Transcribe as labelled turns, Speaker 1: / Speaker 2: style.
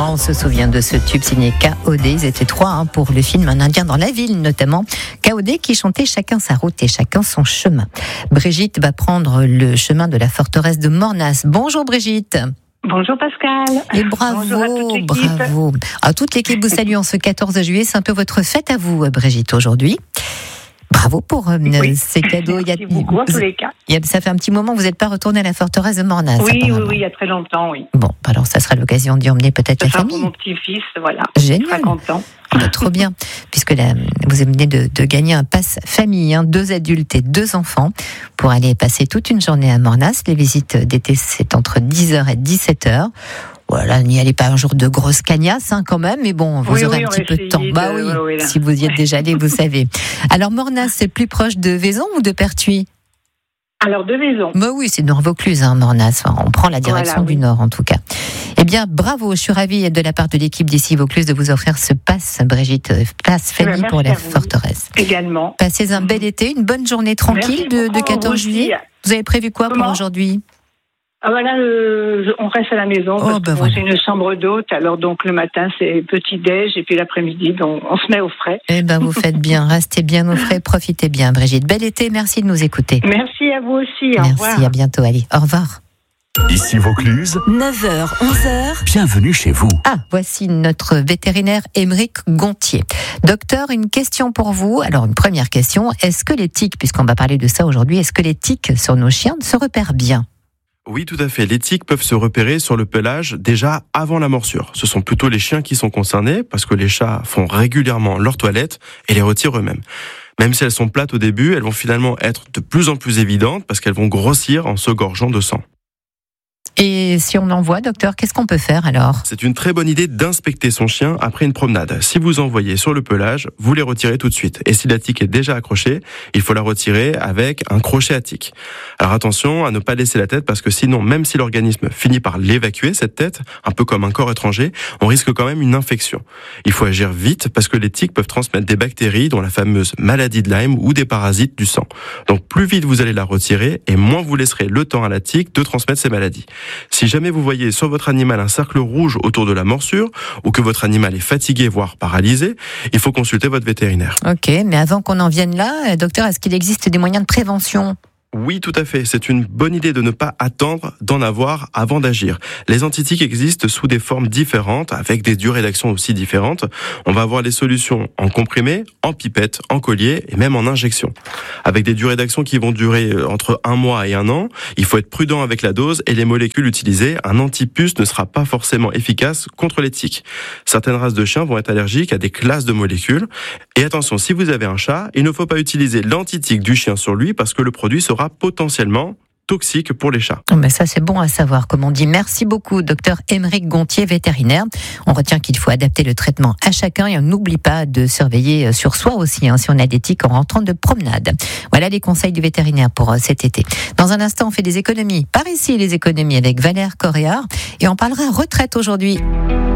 Speaker 1: On se souvient de ce tube signé K.O.D. Ils étaient 3 pour le film Un Indien dans la ville, notamment. K.O.D. qui chantait chacun sa route et chacun son chemin. Brigitte va prendre le chemin de la forteresse de Mornas. Bonjour Brigitte.
Speaker 2: Bonjour Pascal.
Speaker 1: Et bravo, bravo. Alors, toute l'équipe vous salue en ce 14 juillet. C'est un peu votre fête à vous, Brigitte, aujourd'hui. Bravo pour ces cadeaux.
Speaker 2: Merci beaucoup, en tous les cas.
Speaker 1: Ça fait un petit moment que vous n'êtes pas retourné à la forteresse de Mornas.
Speaker 2: Oui, il y a très longtemps, oui.
Speaker 1: Bon, alors ça sera l'occasion d'y emmener peut-être la famille.
Speaker 2: Pour mon petit-fils, voilà.
Speaker 1: Génial.
Speaker 2: Il sera content.
Speaker 1: Trop bien, puisque là, vous venez de gagner un pass famille, 2 adultes et 2 enfants, pour aller passer toute une journée à Mornas. Les visites d'été, c'est entre 10h et 17h. Voilà, n'y allez pas un jour de grosse cagnasse quand même, mais bon, vous aurez un petit peu de temps. Si vous y êtes déjà allé, vous savez. Alors Mornas, c'est plus proche de Vaison ou de Pertuis ?
Speaker 2: Alors de Vaison.
Speaker 1: Oui, c'est Nord-Vaucluse, Mornas. Enfin, on prend la direction du nord en tout cas. Eh bien, bravo, je suis ravie de la part de l'équipe d'ici Vaucluse de vous offrir ce pass, Brigitte, pass famille pour la forteresse.
Speaker 2: Également.
Speaker 1: Passez un bel été, une bonne journée tranquille de 14 juillet. Vous avez prévu quoi pour aujourd'hui ?
Speaker 2: Voilà, on reste à la maison parce que c'est une chambre d'hôte. Alors donc le matin c'est petit déj et puis l'après-midi donc on se met au frais.
Speaker 1: Eh ben vous faites bien, restez bien au frais, profitez bien, Brigitte. Bel été, merci de nous écouter.
Speaker 2: Merci à vous aussi.
Speaker 1: Merci, au revoir. À bientôt. Allez, au revoir.
Speaker 3: Ici Vaucluse,
Speaker 4: 9h, 11h.
Speaker 3: Bienvenue chez vous.
Speaker 1: Voici notre vétérinaire Émeric Gontier. Docteur, une question pour vous. Alors, une première question. Est-ce que les tiques, puisqu'on va parler de ça aujourd'hui, est-ce que les tiques sur nos chiens se repèrent bien ?
Speaker 5: Oui, tout à fait. Les tiques peuvent se repérer sur le pelage déjà avant la morsure. Ce sont plutôt les chiens qui sont concernés parce que les chats font régulièrement leur toilette et les retirent eux-mêmes. Même si elles sont plates au début, elles vont finalement être de plus en plus évidentes parce qu'elles vont grossir en se gorgeant de sang.
Speaker 1: Et si on en voit, docteur, qu'est-ce qu'on peut faire alors ?
Speaker 5: C'est une très bonne idée d'inspecter son chien après une promenade. Si vous en voyez sur le pelage, vous les retirez tout de suite. Et si la tique est déjà accrochée, il faut la retirer avec un crochet à tique. Alors attention à ne pas laisser la tête parce que sinon, même si l'organisme finit par l'évacuer, cette tête, un peu comme un corps étranger, on risque quand même une infection. Il faut agir vite parce que les tiques peuvent transmettre des bactéries dont la fameuse maladie de Lyme ou des parasites du sang. Donc plus vite vous allez la retirer et moins vous laisserez le temps à la tique de transmettre ces maladies. Si jamais vous voyez sur votre animal un cercle rouge autour de la morsure ou que votre animal est fatigué, voire paralysé, il faut consulter votre vétérinaire.
Speaker 1: Ok, mais avant qu'on en vienne là, docteur, est-ce qu'il existe des moyens de prévention ?
Speaker 5: Oui, tout à fait. C'est une bonne idée de ne pas attendre d'en avoir avant d'agir. Les antitiques existent sous des formes différentes, avec des durées d'action aussi différentes. On va avoir les solutions en comprimé, en pipette, en collier et même en injection. Avec des durées d'action qui vont durer entre 1 mois et 1 an, il faut être prudent avec la dose et les molécules utilisées. Un antipuce ne sera pas forcément efficace contre les tiques. Certaines races de chiens vont être allergiques à des classes de molécules. Et attention, si vous avez un chat, il ne faut pas utiliser l'antitique du chien sur lui parce que le produit sera potentiellement toxique pour les chats.
Speaker 1: Mais ça, c'est bon à savoir, comme on dit. Merci beaucoup, docteur Émeric Gontier, vétérinaire. On retient qu'il faut adapter le traitement à chacun et on n'oublie pas de surveiller sur soi aussi, si on a des tiques en rentrant de promenade. Voilà les conseils du vétérinaire pour cet été. Dans un instant, on fait des économies. Par ici, les économies avec Valère Corréard et on parlera retraite aujourd'hui.